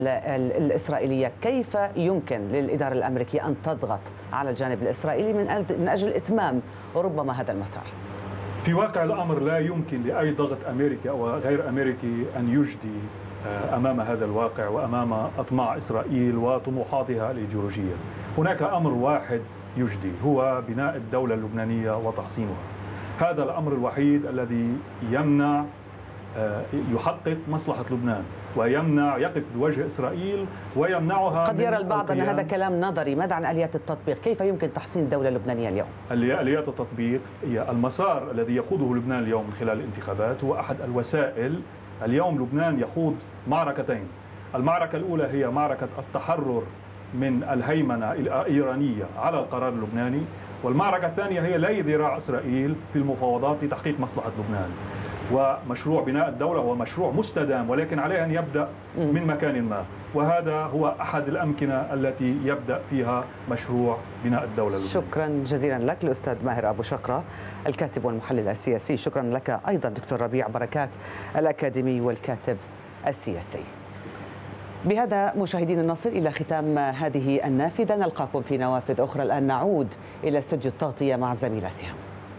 الإسرائيلية، كيف يمكن للإدارة الأمريكية أن تضغط على الجانب الإسرائيلي من أجل إتمام ربما هذا المسار؟ في واقع الأمر لا يمكن لأي ضغط أمريكي أو غير أمريكي أن يجدي أمام هذا الواقع وأمام أطماع إسرائيل وطموحاتها الإيديولوجية. هناك أمر واحد يجدي، هو بناء الدولة اللبنانية وتحصينها. هذا الأمر الوحيد الذي يمنع يحقق مصلحة لبنان ويمنع يقف بوجه إسرائيل ويمنعها. قد يرى البعض أن هذا كلام نظري، ماذا عن آليات التطبيق؟ كيف يمكن تحسين الدولة اللبنانية اليوم؟ آليات التطبيق هي المسار الذي يخوضه لبنان اليوم من خلال الانتخابات، هو أحد الوسائل. اليوم لبنان يخوض معركتين، المعركة الأولى هي معركة التحرر من الهيمنة الإيرانية على القرار اللبناني، والمعركة الثانية هي لي ذراع إسرائيل في المفاوضات لتحقيق مصلحة لبنان. ومشروع بناء الدولة هو مشروع مستدام، ولكن عليه أن يبدأ من مكان ما، وهذا هو أحد الأمكنة التي يبدأ فيها مشروع بناء الدولة اللبنانية. شكرا جزيلا لك الأستاذ ماهر أبو شقرة الكاتب والمحلل السياسي. شكرا لك أيضا دكتور ربيع بركات الأكاديمي والكاتب السياسي. بهذا مشاهدينا نصل إلى ختام هذه النافذة، نلقاكم في نوافذ أخرى. الآن نعود إلى استوديو التغطية مع الزميلة سهام.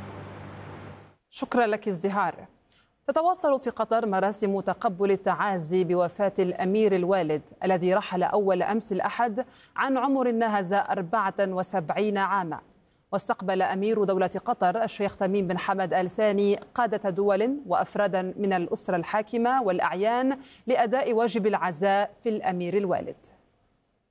شكرا لك ازدهار. تتواصل في قطر مراسم تقبل التعازي بوفاة الأمير الوالد الذي رحل أول أمس الأحد عن عمر ناهز 74 عاما. واستقبل أمير دولة قطر الشيخ تميم بن حمد آل ثاني قادة دول وأفرادا من الأسرة الحاكمة والأعيان لأداء واجب العزاء في الأمير الوالد.